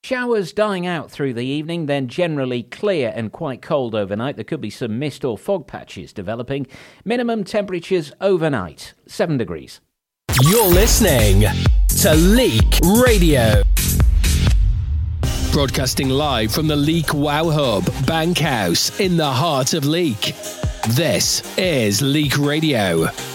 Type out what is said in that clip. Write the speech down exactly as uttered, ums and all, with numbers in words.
Showers dying out through the evening, then generally clear and quite cold overnight. There could be some mist or fog patches developing. Minimum temperatures overnight, seven degrees. You're listening to Leek Radio. Broadcasting live from the Leek Wow Hub, Bankhouse, in the heart of Leek. This is Leek Radio.